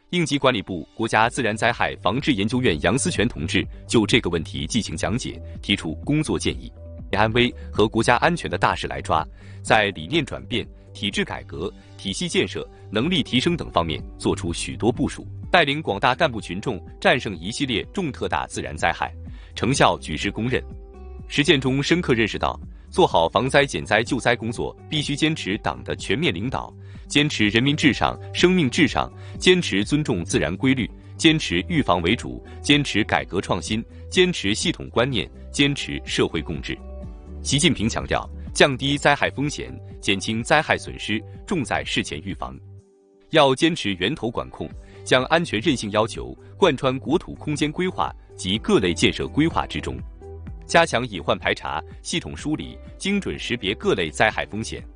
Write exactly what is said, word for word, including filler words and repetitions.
应急管理部国家自然灾害防治研究院杨思全同志就这个问题进行讲解，提出工作建议。安危和国家安全的大势来抓，在理念转变、体制改革、体系建设、能力提升等方面做出许多部署，带领广大干部群众战胜一系列重特大自然灾害，成效举世公认。实践中深刻认识到，做好防灾减灾救灾工作，必须坚持党的全面领导，坚持人民至上、生命至上，坚持尊重自然规律，坚持预防为主，坚持改革创新，坚持系统观念，坚持社会共治。习近平强调，降低灾害风险，减轻灾害损失，重在事前预防。要坚持源头管控，将安全韧性要求贯穿国土空间规划及各类建设规划之中，加强隐患排查，系统梳理，精准识别各类灾害风险。